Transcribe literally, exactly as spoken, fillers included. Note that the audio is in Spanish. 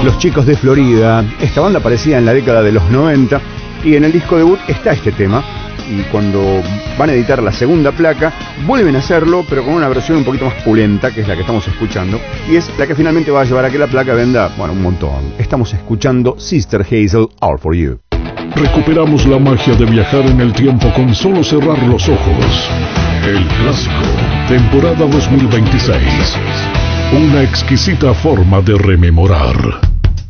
Los Chicos de Florida. Esta banda aparecía en la década de los noventa y en el disco debut está este tema. Y cuando van a editar la segunda placa, vuelven a hacerlo, pero con una versión un poquito más pulenta, que es la que estamos escuchando. Y es la que finalmente va a llevar a que la placa venda, bueno, un montón. Estamos escuchando Sister Hazel, All For You. Recuperamos la magia de viajar en el tiempo con solo cerrar los ojos. El Clásico, temporada dos mil veintiséis. Una exquisita forma de rememorar.